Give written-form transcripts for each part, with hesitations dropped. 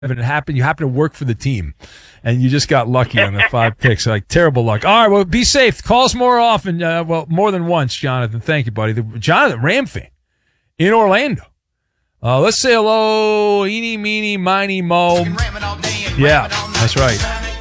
and it happened. You happen to work for the team, and you just got lucky on the 5 picks. Like terrible luck. All right, well, be safe. Call us more often. More than once, Jonathan. Thank you, buddy. Jonathan, Ram fan in Orlando. Let's say hello, eeny, meeny, miny, mo. Yeah, that's right.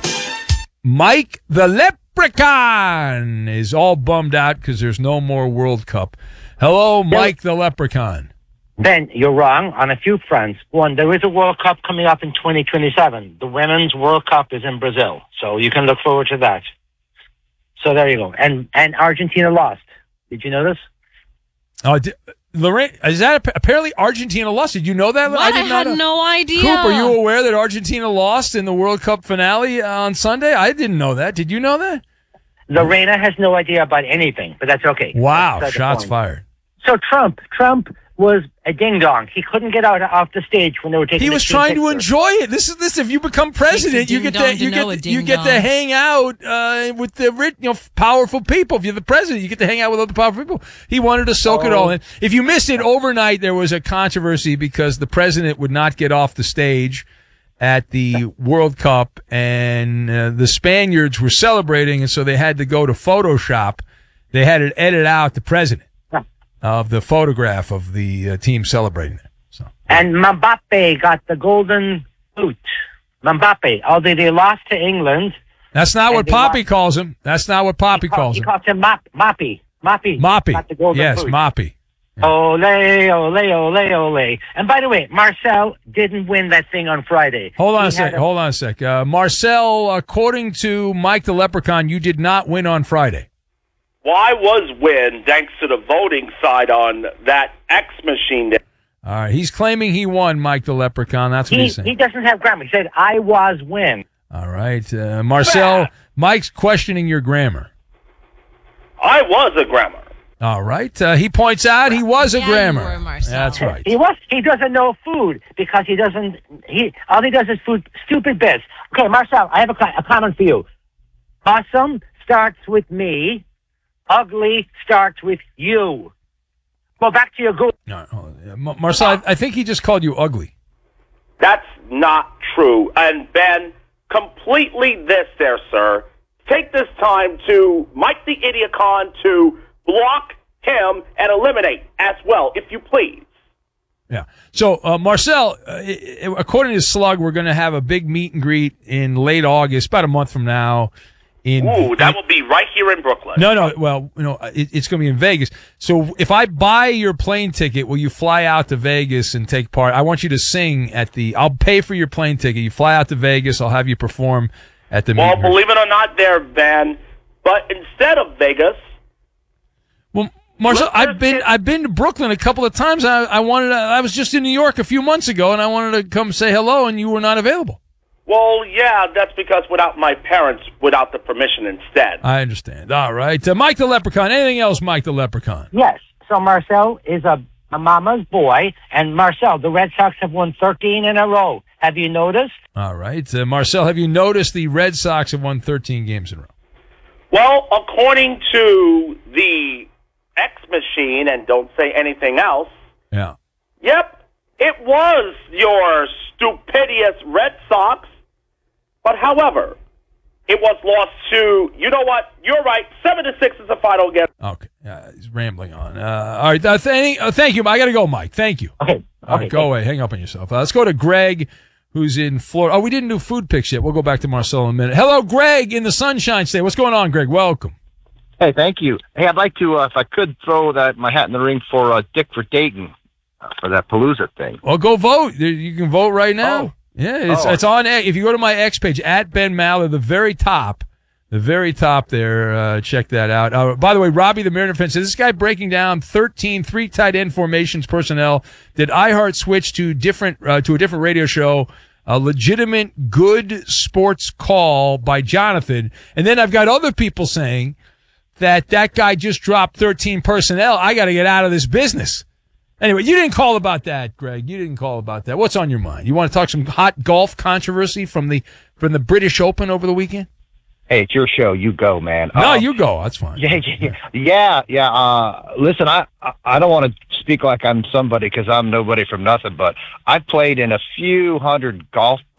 Mike the Leprechaun is all bummed out because there's no more World Cup. Hello, Mike the Leprechaun. Ben, you're wrong on a few fronts. One, there is a World Cup coming up in 2027. The Women's World Cup is in Brazil, so you can look forward to that. So there you go. And Argentina lost. Did you know this? Oh, Lorraine, is that apparently Argentina lost? Did you know that? What? I had no idea. Coop, are you aware that Argentina lost in the World Cup finale on Sunday? I didn't know that. Did you know that? Lorena has no idea about anything, but that's okay. Wow, shots fired. So Trump was a ding-dong. He couldn't get off the stage when they were taking. He was trying to enjoy it. This. If you become president, you get to hang out with the powerful people. If you're the president, you get to hang out with other powerful people. He wanted to soak it all in. If you missed it overnight, there was a controversy because the president would not get off the stage at the World Cup, and the Spaniards were celebrating, and so they had to go to Photoshop. They had to edit out the president of the photograph of the team celebrating it. So. And Mbappe got the golden boot. Mbappe, although they lost to England. That's not what Poppy calls him. That's not what Poppy calls him. He calls him Moppy. Moppy. Got the golden boot. Moppy. Yeah. Ole, ole, ole, ole. And by the way, Marcel didn't win that thing on Friday. Hold on a sec. Marcel, according to Mike the Leprechaun, you did not win on Friday. Well, I was win thanks to the voting side on that X machine. All right, he's claiming he won, Mike the Leprechaun. That's what he's saying. He doesn't have grammar. He said, I was win. All right, Marcel, Mike's questioning your grammar. I was a grammar. All right, he points out he was a grammar. You were, Marcel. That's right. He doesn't know food because all he does is food, stupid bits. Okay, Marcel, I have a comment for you. Awesome starts with me. Ugly starts with you. Go back to your Google. No, Marcel, I think he just called you ugly. That's not true. And Ben, completely this there, sir. Take this time to Mike the Idiocon to block him and eliminate as well, if you please. Yeah. So, Marcel, according to Slug, we're going to have a big meet and greet in late August, about a month from now. That will be right here in Brooklyn. No. Well, it's going to be in Vegas. So if I buy your plane ticket, will you fly out to Vegas and take part? I want you to sing I'll pay for your plane ticket. You fly out to Vegas. I'll have you perform at the meet. Well, believe it or not there, Ben, but instead of Vegas. Well, Marcel, I've been to Brooklyn a couple of times. I was just in New York a few months ago, and I wanted to come say hello, and you were not available. Well, yeah, that's because without my parents, without the permission instead. I understand. All right. Mike the Leprechaun. Anything else, Mike the Leprechaun? Yes. So Marcel is a mama's boy. And Marcel, the Red Sox have won 13 in a row. Have you noticed? All right. Marcel, have you noticed the Red Sox have won 13 games in a row? Well, according to the X machine, and don't say anything else. Yeah. Yep. It was your stupendous Red Sox. But, however, it was lost to, you know what, you're right, 7-6 is the final game. Okay, he's rambling on. All right, thank you. I got to go, Mike. Thank you. Okay. All right, go away. Hang up on yourself. Let's go to Greg, who's in Florida. Oh, we didn't do food picks yet. We'll go back to Marcel in a minute. Hello, Greg in the Sunshine State. What's going on, Greg? Welcome. Hey, thank you. Hey, I'd like to, if I could, throw my hat in the ring for Dick for Dayton for that Palooza thing. Well, go vote. You can vote right now. Oh. Yeah, it's on. If you go to my X page at Ben Maller, the very top there, check that out. By the way, Robbie the Mariner fan says this guy breaking down 13 three tight end formations personnel. Did iHeart switch to a different radio show? A legitimate good sports call by Jonathan. And then I've got other people saying that guy just dropped 13 personnel. I got to get out of this business. Anyway, you didn't call about that, Greg. You didn't call about that. What's on your mind? You want to talk some hot golf controversy from the British Open over the weekend? Hey, it's your show. You go, man. No, you go. That's fine. Yeah. Listen, I don't want to speak like I'm somebody because I'm nobody from nothing, but I played in a few hundred golf